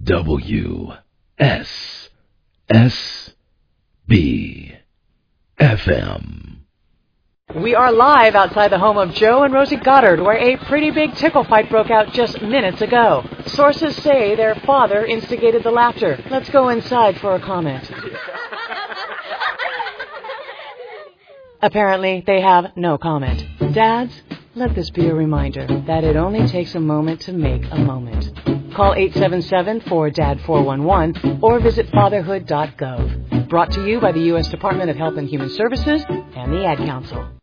WSSB FM. We are live outside the home of Joe and Rosie Goddard, where a pretty big tickle fight broke out just minutes ago. Sources say their father instigated the laughter. Let's go inside for a comment. Apparently, they have no comment. Dads, let this be a reminder that it only takes a moment to make a moment. Call 877-4DAD-411 or visit fatherhood.gov. Brought to you by the U.S. Department of Health and Human Services and the Ad Council.